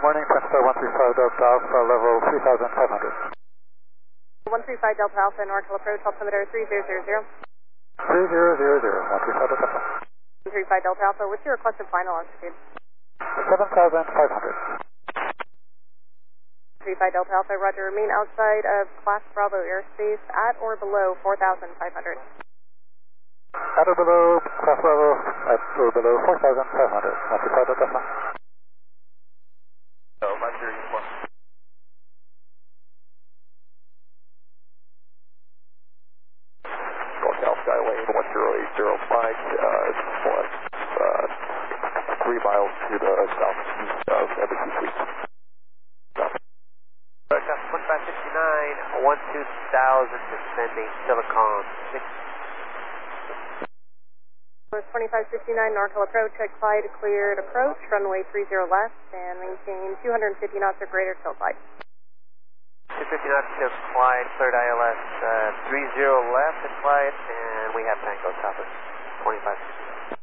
morning, Fenster 135 Delta Alpha, level 3,500. 135 Delta Alpha, NORCAL approach, altimeter 3000. 3000, 135 Delta Alpha. 135 Delta Alpha, what's your requested final altitude? 7,500. 35 Delta Alpha, roger, remain outside of Class Bravo airspace at or below 4,500. At or below, Class Bravo, at or below 4,500. 135 Delta Alpha. Oh, 501. NorCal Skylane 1080 flight, 3 miles to the southeast of Embassy Suites. NorCal 1569, 12000, descending Silicon 6. 2569 NORCAL approach at Clyde cleared approach, runway 30 left, and maintain 250 knots or greater till Clyde. 250 knots to Clyde, cleared ILS 30 left at Clyde, and we have Tango Chopper 2569.